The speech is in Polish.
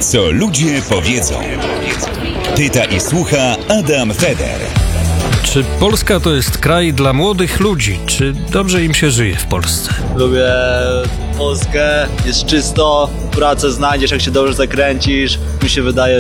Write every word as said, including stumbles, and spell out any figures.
Co ludzie powiedzą. Pyta i słucha Adam Feder. Czy Polska to jest kraj dla młodych ludzi? Czy dobrze im się żyje w Polsce? Lubię Polskę, jest czysto, pracę znajdziesz, jak się dobrze zakręcisz. Mi się wydaje,